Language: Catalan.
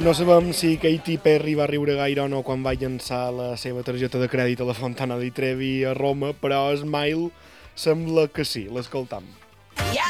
No sabem si Katy Perry va riure gaire o no quan va llançar la seva targeta de crèdit a la Fontana di Trevi a Roma, però Smile sembla que sí, l'escoltam.